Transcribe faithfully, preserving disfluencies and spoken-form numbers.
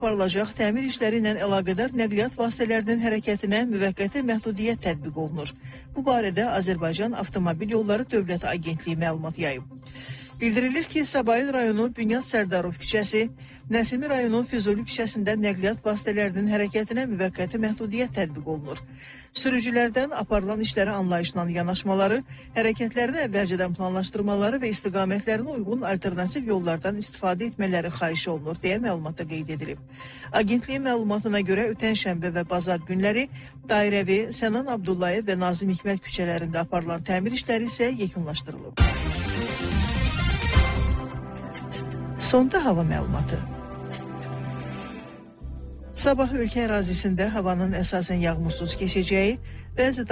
Aparılacaq təmir işləri ilə əlaqədar nəqliyyat vasitələrinin hərəkətinə müvəqqəti məhdudiyyət tətbiq olunur. Bu barədə Azərbaycan Avtomobil Yolları Dövlət Agentliyi məlumat yayıb. Bildirilir ki, Səbail rayonu Bünyad Sərdarov küçəsi, Nəsimi rayonu Füzuli küçəsində nəqliyyat vasitələrinin hərəkətinə müvəqqəti məhdudiyyət tətbiq olunur. Sürücülərdən aparılan işlərə anlayışla yanaşmaları, hərəkətlərini əvvəlcədən planlaşdırmaları və istiqamətlərinə uyğun alternativ yollardan istifadə etmələri xahiş olunur, deyə məlumatda qeyd edilib. Agentliyin məlumatına görə ötən şənbə və bazar günləri Dairəvi, Sənan Abdullayev və Nazim Hikmət küçələrində aparılan təmir işləri isə yekunlaşdırılıb. Sonda hava məlumatı. Sabah ölkə ərazisində havanın əsasən yağmursuz keçəcəyi, bəzi